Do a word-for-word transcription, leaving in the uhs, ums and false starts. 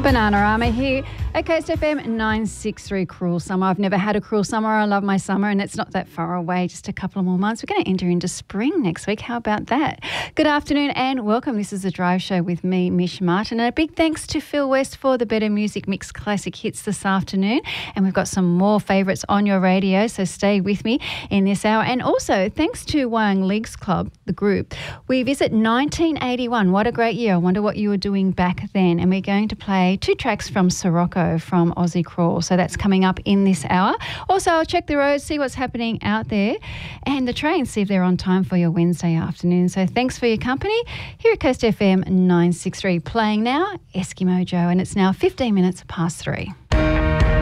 Bananarama here at Coast F M nine sixty-three. Cruel summer. I've never had a cruel summer. I love my summer and it's not that far away, just a couple of more months. We're going to enter into spring next week. How about that? Good afternoon and welcome. This is The Drive Show with me, Mish Martin, and a big thanks to Phil West for the Better Music Mix Classic Hits this afternoon. And we've got some more favourites on your radio, so stay with me in this hour. And also, thanks to Wyong Leagues Club, the group, we visit nineteen eighty-one. What a great year. I wonder what you were doing back then. And we're going to play two tracks from Sirocco from Aussie Crawl. So that's coming up in this hour. Also, I'll check the roads, see what's happening out there, and the trains, see if they're on time for your Wednesday afternoon. So thanks for your company here at Coast F M nine sixty-three. Playing now, Eskimo Joe, and it's now fifteen minutes past three.